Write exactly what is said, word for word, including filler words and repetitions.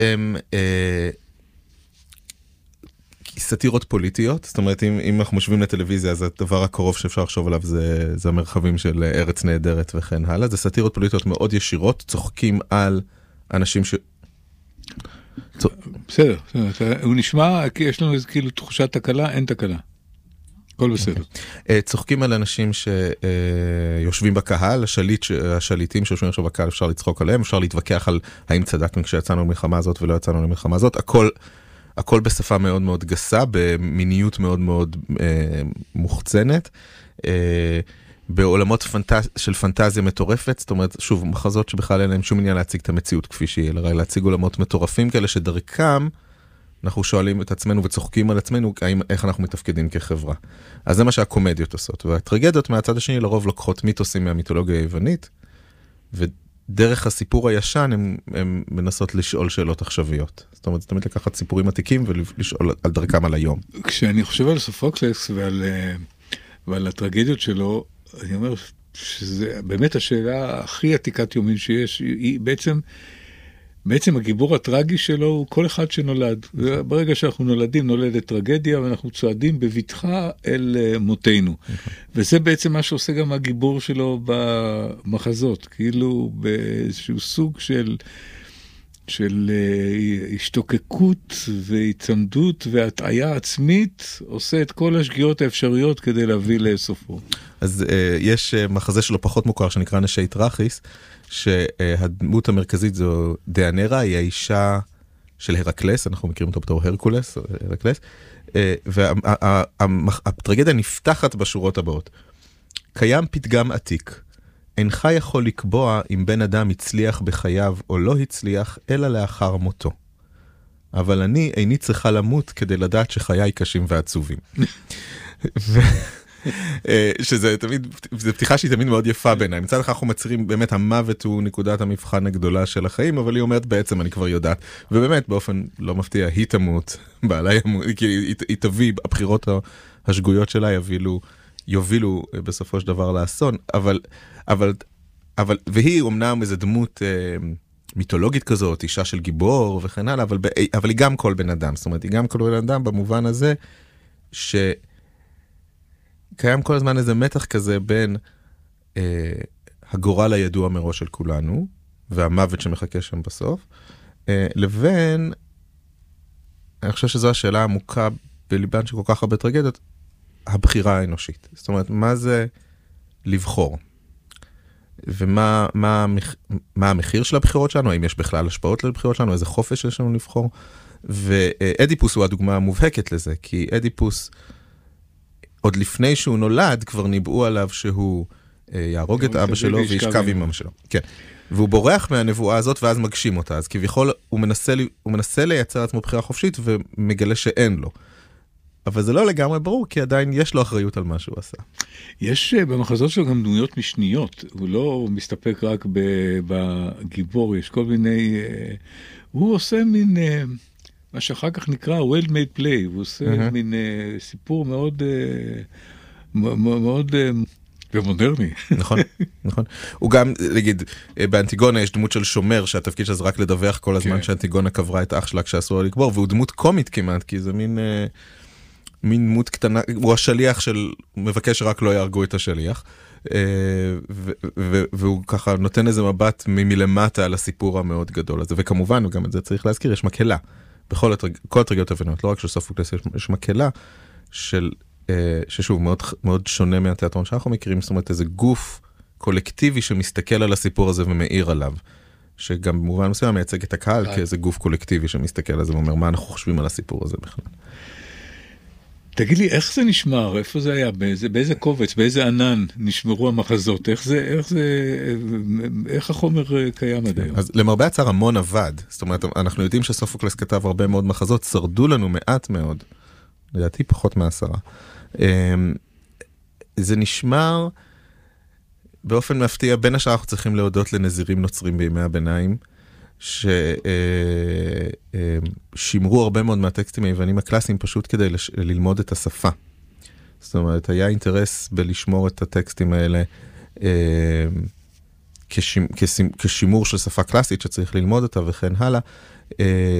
הם אה, סטירות פוליטיות, זאת אומרת, אם, אם אנחנו משווים לטלוויזיה, אז הדבר הקרוב שאפשר לחשוב עליו זה, זה המרחבים של ארץ נהדרת וכן הלאה. זה סטירות פוליטיות מאוד ישירות, צוחקים על אנשים ש... בסדר, הוא נשמע, כי יש לנו איזה כאילו תחושת תקלה, אין תקלה. הכל בסדר. צוחקים על אנשים שיושבים בקהל, השליטים שיושבים עכשיו בקהל, אפשר לצחוק עליהם, אפשר להתווכח על האם צדקנו כשיצאנו למלחמה הזאת ולא יצאנו למלחמה הזאת, הכל, הכל בשפה מאוד מאוד גסה, במיניות מאוד מאוד מוחצנת, בעולמות של פנטזיה מטורפת, זאת אומרת, שוב, מחזות שבכלל אין להם שום עניין להציג את המציאות כפי שהיא, אלא להציג עולמות מטורפים כאלה שדרכם אנחנו שואלים את עצמנו וצוחקים על עצמנו איך אנחנו מתפקדים כחברה. אז זה מה שהקומדיות עושות. והטרגדיות מהצד השני לרוב לוקחות מיתוסים מהמיתולוגיה היוונית, ודרך הסיפור הישן הם, הם מנסות לשאול שאלות עכשוויות. זאת אומרת, זה תמיד לקחת סיפורים עתיקים ולשאול על דרכם על היום. כשאני חושב על סופוקלס ועל, ועל הטרגדיות שלו, אני אומר שזה באמת השאלה הכי עתיקת יומין שיש, היא בעצם... בעצם הגיבור הטרגי שלו הוא כל אחד שנולד. ברגע שאנחנו נולדים, נולדת טרגדיה, ואנחנו צועדים בבטחה אל מותנו. וזה בעצם מה שעושה גם הגיבור שלו במחזות. כאילו באיזשהו סוג של, של השתוקקות והצמדות והטעיה עצמית, עושה את כל השגיאות האפשריות כדי להביא לסופו. אז יש מחזה שלו פחות מוכר שנקרא נשי טראחיס, שהדמות המרכזית זו דיאנרה, היא האישה של הרקלס, אנחנו מכירים אותו בתור הרקולס, הרקלס, והטרגדיה נפתחת בשורות הבאות. קיים פתגם עתיק, אינך יכול לקבוע אם בן אדם הצליח בחייו או לא הצליח, אלא לאחר מותו. אבל אני איני צריכה למות כדי לדעת שחיי קשים ועצובים. ו... שזה תמיד, זו פתיחה שהיא תמיד מאוד יפה בעיניי. מצד אחד אנחנו מצרים, באמת המוות הוא נקודת המבחן הגדולה של החיים, אבל היא אומרת בעצם, אני כבר יודעת, ובאמת באופן לא מפתיע, היא תמות, בעלה ימות, כי היא, היא תביא, הבחירות השגויות שלה יובילו, יובילו בסופו של דבר לאסון, אבל, אבל, אבל, והיא אומנם איזו דמות אה, מיתולוגית כזאת, אישה של גיבור וכן הלאה, אבל, אבל היא גם כל בן אדם, זאת אומרת, היא גם כל בן אדם במובן הזה, ש... קיים כל הזמן איזה מתח כזה בין אה, הגורל הידוע מראש של כולנו, והמוות שמחכה שם בסוף, אה, לבין, אני חושב שזו השאלה העמוקה בליבן של כל כך הרבה טרגדיות, הבחירה האנושית. זאת אומרת, מה זה לבחור? ומה מה, מה המחיר של הבחירות שלנו? האם יש בכלל השפעות לבחירות שלנו? איזה חופש יש לנו לבחור? ואדיפוס הוא הדוגמה המובהקת לזה, כי אדיפוס... עוד לפני שהוא נולד, כבר ניבאו עליו שהוא אה, יהרוג את אבא שלו וישכב עם אמא שלו. כן. והוא בורח מהנבואה הזאת, ואז מגשים אותה. אז כביכול, הוא מנסה, הוא מנסה לייצר עצמו בחירה חופשית, ומגלה שאין לו. אבל זה לא לגמרי ברור, כי עדיין יש לו אחריות על מה שהוא עשה. יש במחזות שלו גם דמויות משניות. הוא לא מסתפק רק בגיבור, יש כל מיני... הוא עושה מין... מה שאחר כך נקרא well-made play, הוא עושה mm-hmm. מין uh, סיפור מאוד, uh, מאוד uh, ומודרני. נכון, נכון. הוא גם, נגיד, באנטיגונה יש דמות של שומר, שהתפקיד שזה רק לדווח כל הזמן okay. שאנטיגונה קברה את אח שלה כשאסור לה לקבור, והוא דמות קומית כמעט, כי זה מין, uh, מין דמות קטנה, הוא השליח של, מבקש שרק לא יהרגו את השליח, uh, ו- ו- והוא ככה נותן איזה מבט מלמטה על הסיפור המאוד גדול הזה, וכמובן, וגם את זה צריך להזכיר, יש מקהלה. בכל הטרג... כל הטרגדיות היווניות, לא רק של סופוקלס, יש, יש מקהלה של, אה, ששוב, מאוד, מאוד שונה מהתיאטרון שאנחנו מכירים, זאת אומרת, איזה גוף קולקטיבי שמסתכל על הסיפור הזה ומאיר עליו, שגם במובן מסוים מייצג את הקהל כאיזה גוף קולקטיבי שמסתכל על זה ואומר, מה אנחנו חושבים על הסיפור הזה בכלל. תגיד לי, איך זה נשמר? איפה זה היה? באיזה, באיזה קובץ, באיזה ענן נשמרו המחזות? איך זה, איך זה, איך החומר קיים עד היום? אז למרבה הצער המון עבד. זאת אומרת, אנחנו יודעים שסופוקלס כתב הרבה מאוד מחזות, שרדו לנו מעט מאוד. לדעתי פחות מעשרה. זה נשמר באופן מפתיע, בין השאר אנחנו צריכים להודות לנזירים נוצרים בימי הביניים, ששימרו הרבה מאוד מהטקסטים היוונים הקלאסיים פשוט כדי ללמוד את השפה. זאת אומרת, היה אינטרס בלשמור את הטקסטים האלה כשימור של שפה קלאסית שצריך ללמוד אותה וכן הלאה.